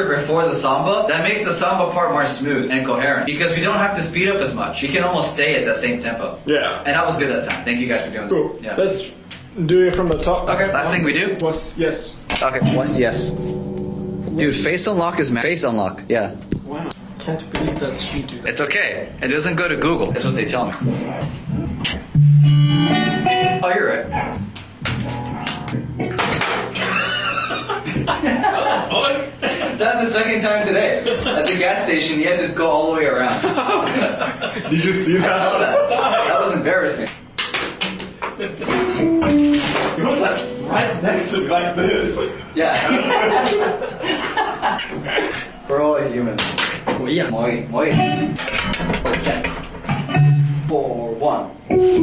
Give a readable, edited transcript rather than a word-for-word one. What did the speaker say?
before the samba, that makes the samba part more smooth and coherent because we don't have to speed up as much. We can almost stay at that same tempo. Yeah. And that was good that time. Thank you guys for doing Cool. that. Yeah. Let's do it from the top. Okay, last thing we do? Was yes. Okay, what's yes? Dude, face unlock is face unlock. Yeah. Wow. Can't believe that she do that. It's okay. It doesn't go to Google. That's what they tell me. Oh, you're right. That's the second time today. At the gas station, you had to go all the way around. Did you see that? That was embarrassing. It was like right next to me like this. Yeah. We're all human. Moi. 4, 1.